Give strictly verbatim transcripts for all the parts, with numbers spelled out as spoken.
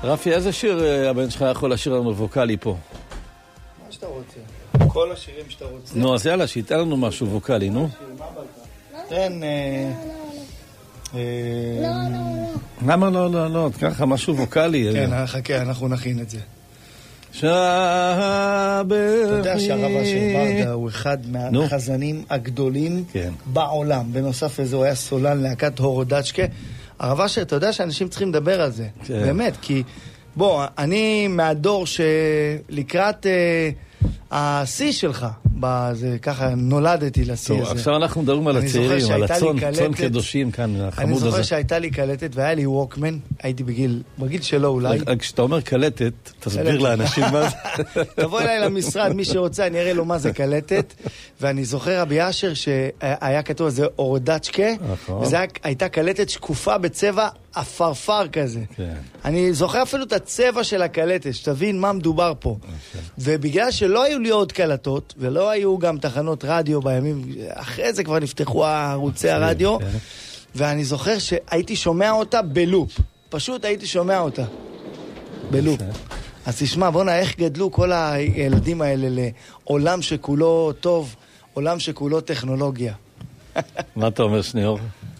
רפי, איזה שיר הבן שלך יכול לשיר לנו ווקלי פה? מה שאתה רוצה. כל השירים שאתה רוצה. נו, אז יאללה, שייתן לנו משהו ווקלי, נו. תן... למה לא, לא, לא, ככה משהו ווקלי. כן, חכה, אנחנו נכין את זה. שבחי. אתה יודע שהרב אשר ברדה הוא אחד מהחזנים הגדולים בעולם. בנוסף לזה הוא היה סולן להקת הורודצ'קה. הרב אשר, אתה יודע שאנשים צריכים לדבר על זה. באמת, כי בוא, אני מהדור שלקראת השיא שלך, בזה, ככה נולדתי לשיא הזה. עכשיו אנחנו מדברים על הצעירים, על הצון, צון קדושים כאן, החמוד הזה. אני זוכר שהייתה לי קלטת והיה לי ווקמן, הייתי בגיל, בגיל שלו אולי. כשאתה אומר קלטת, תסביר לאנשים מה זה. תבוא אליי למשרד, מי שרוצה, אני אראה לו מה זה קלטת, ואני זוכר רבי אשר שהיה כתוב על זה הורודצ'קה, וזו הייתה קלטת שקופה בצבע אפרפר כזה. אני זוכר אפילו את הצבע של הקלטת, שתבין מה מדובר פה. ובגלל שלא היו לי עוד קלטות, ולא היו גם תחנות רדיו בימים, אחרי זה כבר נפתחו ערוצי הרדיו, ואני זוכר שהייתי שומע אותה בלופ. פשוט הייתי שומע אותה בלופ. אז תשמע, בוא'נה, איך גדלו כל הילדים האלה לעולם שכולו טוב, עולם שכולו טכנולוגיה. מה אתה אומר, שניאור?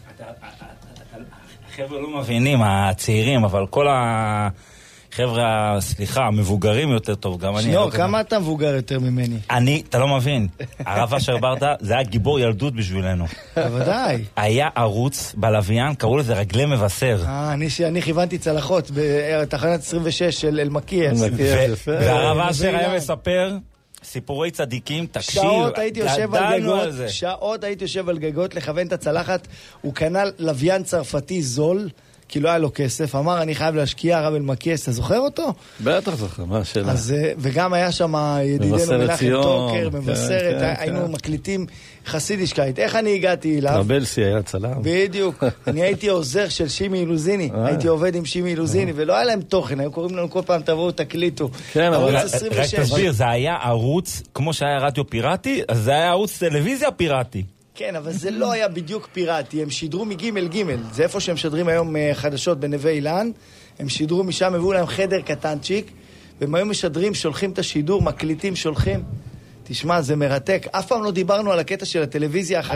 החבר'ה לא מבינים, הצעירים, אבל כל החבר'ה, סליחה, המבוגרים יותר טוב, גם אני... שניאור, כמה אתה מבוגר יותר ממני? אני, אתה לא מבין. הרב אשר ברדה, זה היה גיבור ילדות בשבילנו. בוודאי. היה ערוץ בלוויין, קראו לזה רגלי מבשר. אה, אני כיוונתי צלחות בתחנת עשרים ושש של אלמקיאס. והרב אשר היה מספר... סיפורי צדיקים, תקשיב, שעות הייתי יושב על גגות, שעות הייתי יושב על גגות לכוון את הצלחת, הוא קנה לוויין צרפתי זול, כי לא היה לו כסף, אמר אני חייב להשקיע הרב אלמקיאס, אתה זוכר אותו? בטח זוכר, מה השאלה? אז, וגם היה שם ידידנו מנחם טוקר, מבשרת, היינו מקליטים חסידישקייט, איך אני הגעתי אליו? טרבלסי היה צלם. בדיוק, אני הייתי עוזר של שימי אילוזיני, הייתי עובד עם שימי אילוזיני, ולא היה להם תוכן, היו קוראים לנו כל פעם תבואו תקליטו. כן, אבל רק תסביר, זה היה ערוץ, כמו שהיה רדיו פיראטי, אז זה היה ערוץ טלוויזיה פיראטי. כן, אבל זה לא היה בדיוק פיראטי, הם שידרו מג' ג', זה איפה שהם שדרים היום חדשות בנווה אילן, הם שידרו משם, הביאו להם חדר קטנצ'יק, והם היום משדרים, שולחים את השידור, מקליטים, שולחים. תשמע, זה מרתק. אף פעם לא דיברנו על הקטע של הטלוויזיה